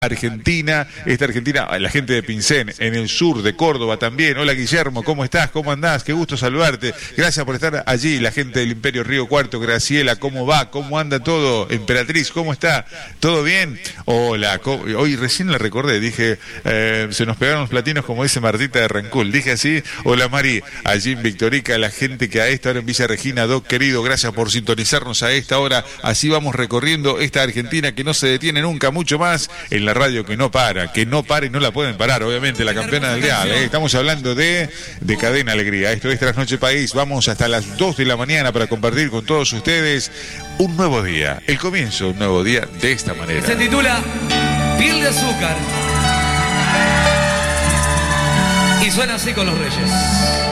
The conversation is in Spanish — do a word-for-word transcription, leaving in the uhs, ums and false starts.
Argentina, esta Argentina, la gente de Pincén, en el sur de Córdoba también. Hola Guillermo, ¿cómo estás? ¿Cómo andás? Qué gusto saludarte. Gracias por estar allí, la gente del Imperio Río Cuarto. Graciela, ¿cómo va? ¿Cómo anda todo? Emperatriz, ¿cómo está? ¿Todo bien? Hola, hoy recién la recordé, dije, eh, se nos pegaron los platinos como dice Martita de Rancul. Dije así, hola Mari, allí en Victorica, la gente que a esta hora en Villa Regina, Doc querido, gracias por sintonizarnos a esta hora. Así vamos recorriendo esta Argentina que no se detiene nunca, mucho más en la radio que no para, que no para y no la pueden parar, obviamente, la campeona del dial, ¿eh? Estamos hablando de, de Cadena Alegría. Esto es Trasnoche País. Vamos hasta las dos de la mañana para compartir con todos ustedes un nuevo día, el comienzo de un nuevo día de esta manera. Se titula Piel de Azúcar y suena así con los Reyes.